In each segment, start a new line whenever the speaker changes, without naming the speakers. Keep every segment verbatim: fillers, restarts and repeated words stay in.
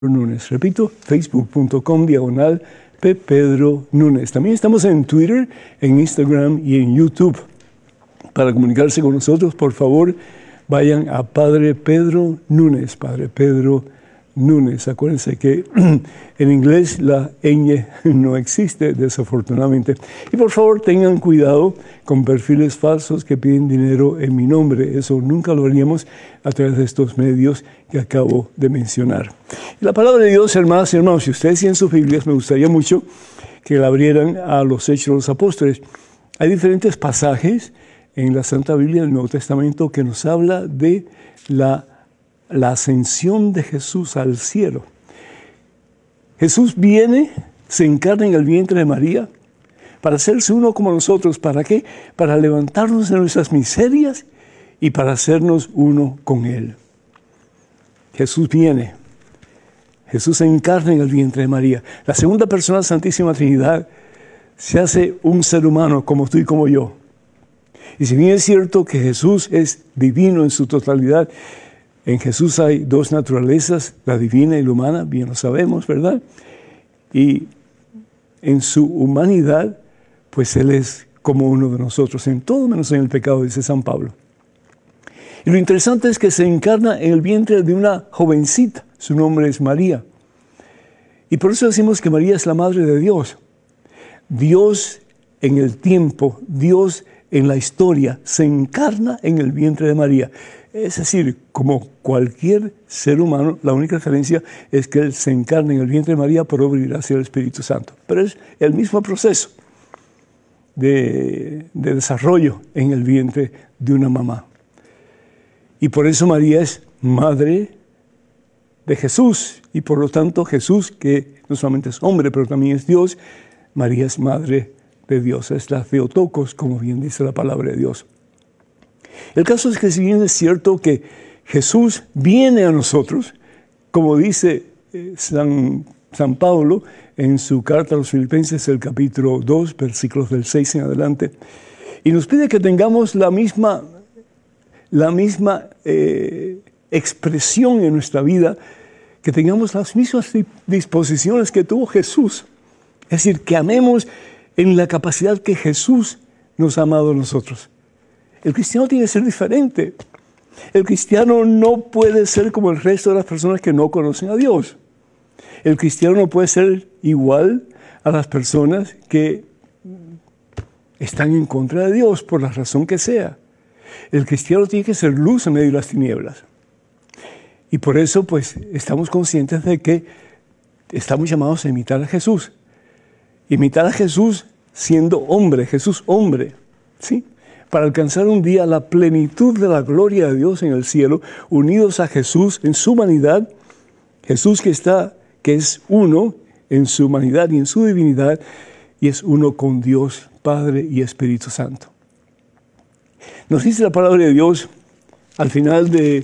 Núñez. Repito, facebook.com diagonal P. Pedro Núñez. También estamos en Twitter, en Instagram y en YouTube. Para comunicarse con nosotros, por favor, vayan a Padre Pedro Núñez. Padre Pedro Núñez. Acuérdense que en inglés la ñ no existe, desafortunadamente. Y por favor, tengan cuidado con perfiles falsos que piden dinero en mi nombre. Eso nunca lo haríamos a través de estos medios que acabo de mencionar. Y la palabra de Dios, hermanas y hermanos, si ustedes tienen sus Biblias, me gustaría mucho que la abrieran a los Hechos de los Apóstoles. Hay diferentes pasajes en la Santa Biblia del Nuevo Testamento que nos habla de la, la ascensión de Jesús al cielo. Jesús viene, se encarna en el vientre de María para hacerse uno como nosotros. ¿Para qué? Para levantarnos de nuestras miserias y para hacernos uno con Él. Jesús viene. Jesús se encarna en el vientre de María. La segunda persona de la Santísima Trinidad se hace un ser humano como tú y como yo. Y si bien es cierto que Jesús es divino en su totalidad, en Jesús hay dos naturalezas, la divina y la humana, bien lo sabemos, ¿verdad? Y en su humanidad, pues Él es como uno de nosotros, en todo menos en el pecado, dice San Pablo. Y lo interesante es que se encarna en el vientre de una jovencita, su nombre es María. Y por eso decimos que María es la madre de Dios. Dios en el tiempo, Dios en la historia, se encarna en el vientre de María. Es decir, como cualquier ser humano, la única diferencia es que Él se encarna en el vientre de María por obra y gracia del Espíritu Santo. Pero es el mismo proceso de, de desarrollo en el vientre de una mamá. Y por eso María es madre de Jesús. Y por lo tanto Jesús, que no solamente es hombre, pero también es Dios, María es madre de Dios. Es la Theotokos, como bien dice la palabra de Dios. El caso es que si bien es cierto que Jesús viene a nosotros, como dice eh, San, San Pablo en su carta a los Filipenses, el capítulo dos, versículos del seis en adelante, y nos pide que tengamos la misma, la misma eh, expresión en nuestra vida, que tengamos las mismas disposiciones que tuvo Jesús. Es decir, que amemos en la capacidad que Jesús nos ha amado a nosotros. El cristiano tiene que ser diferente. El cristiano no puede ser como el resto de las personas que no conocen a Dios. El cristiano no puede ser igual a las personas que están en contra de Dios, por la razón que sea. El cristiano tiene que ser luz en medio de las tinieblas. Y por eso, pues, estamos conscientes de que estamos llamados a imitar a Jesús. Imitar a Jesús siendo hombre, Jesús hombre, ¿sí? Para alcanzar un día la plenitud de la gloria de Dios en el cielo, unidos a Jesús en su humanidad, Jesús que está, que es uno en su humanidad y en su divinidad, y es uno con Dios, Padre y Espíritu Santo. Nos dice la palabra de Dios al final del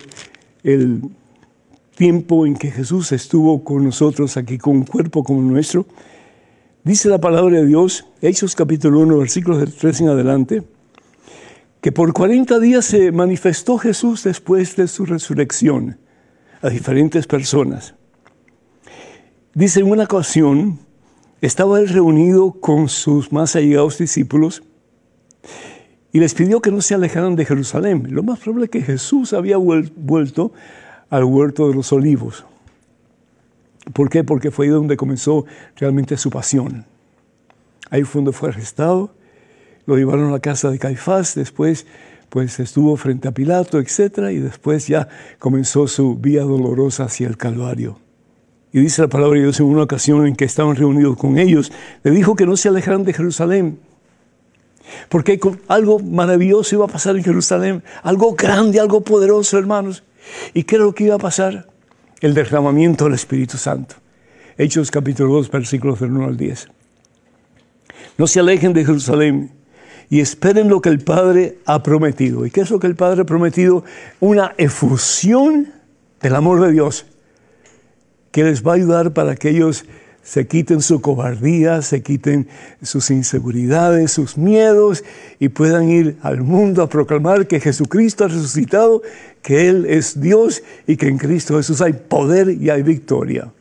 tiempo en que Jesús estuvo con nosotros aquí, con un cuerpo como el nuestro. Dice la palabra de Dios, Hechos capítulo uno, versículos del tres en adelante, que por cuarenta días se manifestó Jesús después de su resurrección a diferentes personas. Dice, en una ocasión estaba Él reunido con sus más allegados discípulos y les pidió que no se alejaran de Jerusalén. Lo más probable es que Jesús había vuelto al huerto de los olivos. ¿Por qué? Porque fue ahí donde comenzó realmente su pasión. Ahí fue donde fue arrestado, lo llevaron a la casa de Caifás, después pues estuvo frente a Pilato, etcétera, y después ya comenzó su vía dolorosa hacia el Calvario. Y dice la palabra de Dios, en una ocasión en que estaban reunidos con ellos, le dijo que no se alejaran de Jerusalén, porque algo maravilloso iba a pasar en Jerusalén, algo grande, algo poderoso, hermanos. ¿Y qué era lo que iba a pasar? El derramamiento del Espíritu Santo. Hechos capítulo dos, versículos del uno al diez. No se alejen de Jerusalén y esperen lo que el Padre ha prometido. ¿Y qué es lo que el Padre ha prometido? Una efusión del amor de Dios, que les va a ayudar para que ellos se quiten su cobardía, se quiten sus inseguridades, sus miedos, y puedan ir al mundo a proclamar que Jesucristo ha resucitado, que Él es Dios y que en Cristo Jesús hay poder y hay victoria.